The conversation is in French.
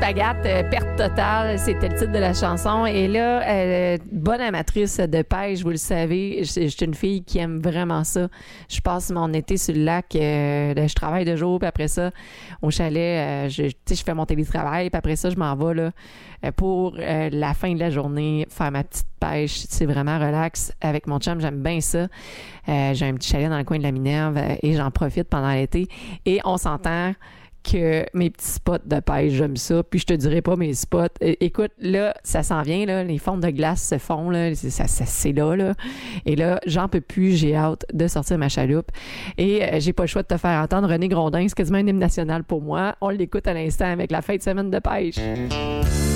Agathe, perte totale, c'était le titre de la chanson. Et là, bonne amatrice de pêche, vous le savez, je suis une fille qui aime vraiment ça. Je passe mon été sur le lac, je travaille de jour, puis après ça, au chalet, je fais mon télétravail, puis après ça, je m'en vais là, pour la fin de la journée, faire ma petite pêche. C'est vraiment relax avec mon chum, j'aime bien ça. J'ai un petit chalet dans le coin de la Minerve et j'en profite pendant l'été. Et on s'entend que mes petits spots de pêche, j'aime ça. Puis je te dirai pas mes spots. Écoute, là, ça s'en vient, là. Les fonds de glace se font, là. C'est là, là. Et là, j'en peux plus. J'ai hâte de sortir ma chaloupe. Et j'ai pas le choix de te faire entendre René Grondin. C'est quasiment un hymne national pour moi. On l'écoute à l'instant avec la fin de semaine de pêche.